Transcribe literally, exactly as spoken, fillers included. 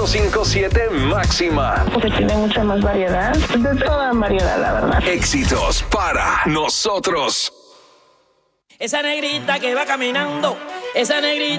cinco siete Máxima. Porque tiene mucha más variedad. De toda variedad, la verdad. Éxitos para nosotros. Esa negrita que va caminando, esa negrita